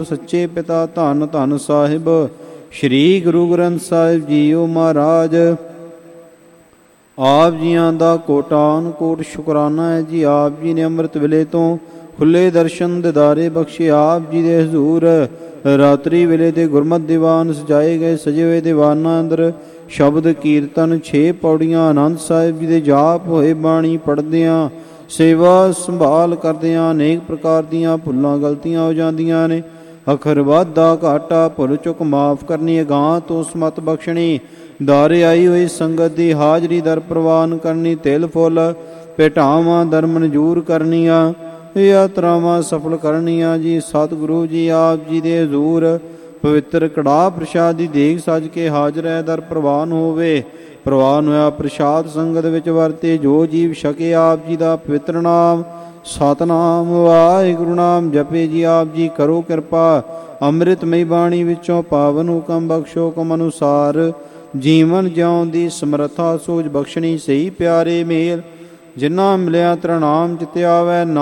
ਸੱਚੇ ਪਿਤਾ ਧੰਨ ਧੰਨ ਸਾਹਿਬ ਸ੍ਰੀ ਗੁਰੂ ਗ੍ਰੰਥ ਸਾਹਿਬ ਜੀਓ ਮਹਾਰਾਜ। ਆਪ ਜੀਆਂ ਦਾ ਕੋਟਾਨ ਕੋਟ ਸ਼ੁਕਰਾਨਾ ਹੈ ਜੀ। ਆਪ ਜੀ ਨੇ ਅੰਮ੍ਰਿਤ ਵੇਲੇ ਤੋਂ ਖੁੱਲੇ ਦਰਸ਼ਨ ਦਿਦਾਰੇ ਬਖਸ਼ੇ। ਆਪ ਜੀ ਦੇ ਹਜ਼ੂਰ ਰਾਤਰੀ ਵੇਲੇ ਦੇ ਗੁਰਮਤਿ ਦੀਵਾਨ ਸਜਾਏ ਗਏ। ਸਜੇ ਹੋਏ ਦੀਵਾਨਾਂ ਅੰਦਰ ਸ਼ਬਦ ਕੀਰਤਨ 6 ਪੌੜੀਆਂ ਆਨੰਦ ਸਾਹਿਬ ਜੀ ਦੇ ਜਾਪ ਹੋਏ। ਬਾਣੀ ਪੜ੍ਹਦਿਆਂ ਸੇਵਾ ਸੰਭਾਲ ਕਰਦਿਆਂ ਅਨੇਕ ਪ੍ਰਕਾਰ ਦੀਆਂ ਭੁੱਲਾਂ ਗਲਤੀਆਂ ਹੋ ਜਾਂਦੀਆਂ ਨੇ। ਅਖਰ ਵਾਧਾ ਘਾਟਾ ਭੁੱਲ ਚੁੱਕ ਮਾਫ ਕਰਨੀ। ਅਗਾਂਹ ਤੋਂ ਸਮਤ ਬਖਸ਼ਣੀ। ਦਾਰੇ ਆਈ ਹੋਈ ਸੰਗਤ ਦੀ ਹਾਜ਼ਰੀ ਦਰ ਪ੍ਰਵਾਨ ਕਰਨੀ। ਤਿਲ ਫੁੱਲ ਭੇਟਾਵਾਂ ਦਰ ਮਨਜ਼ੂਰ ਕਰਨੀਆਂ। ਯਾਤਰਾਵਾਂ ਸਫਲ ਕਰਨੀਆਂ ਜੀ। ਸਤਿਗੁਰੂ ਜੀ ਆਪ ਜੀ ਦੇ ਹਜ਼ੂਰ ਪਵਿੱਤਰ ਕੜਾਹ ਪ੍ਰਸ਼ਾਦ ਦੀ ਦੇਗ ਸੱਜ ਕੇ ਹਾਜ਼ਰ ਹੈ। ਦਰ ਪ੍ਰਵਾਨ ਹੋਵੇ। ਪ੍ਰਵਾਨ ਹੋਇਆ ਪ੍ਰਸ਼ਾਦ ਸੰਗਤ ਵਿੱਚ ਵਰਤੇ। ਜੋ ਜੀਵ ਛਕੇ ਆਪ ਜੀ ਦਾ ਪਵਿੱਤਰ ਨਾਮ ਸਤਿਨਾਮ ਵਾਹਿਗੁਰੂ ਨਾਮ ਜਪੇ ਜੀ। ਆਪ ਜੀ ਕਰੋ ਕਿਰਪਾ ਅੰਮ੍ਰਿਤਮਈ ਬਾਣੀ ਵਿੱਚੋਂ ਪਾਵਨ ਹੁਕਮ ਬਖਸ਼ੋ। ਹੁਕਮ ਅਨੁਸਾਰ ਜੀਵਨ ਜਿਉਣ ਦੀ ਸਮਰੱਥਾ ਸੋਝ ਬਖਸ਼ਣੀ। ਸਹੀ ਪਿਆਰੇ ਮੇਲ ਜਿਨ੍ਹਾਂ ਮਿਲਿਆ ਤੇਰਾ ਨਾਮ ਚਿਤਿ ਆਵੈ।